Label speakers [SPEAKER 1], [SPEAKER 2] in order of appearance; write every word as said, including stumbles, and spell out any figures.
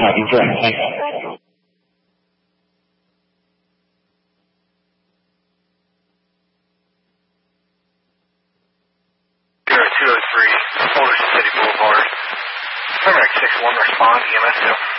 [SPEAKER 1] Copy, correct. Thanks.
[SPEAKER 2] two oh three, Boulder City Boulevard. Number six one, respond, E M S two.